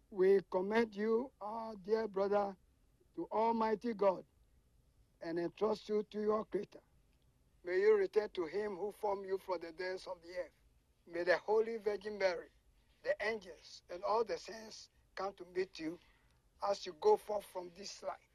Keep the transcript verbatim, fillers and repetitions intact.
We commend you, our dear brother, to Almighty God and entrust you to your Creator. May you return to him who formed you from the depths of the earth. May the Holy Virgin Mary, the angels, and all the saints come to meet you as you go forth from this life.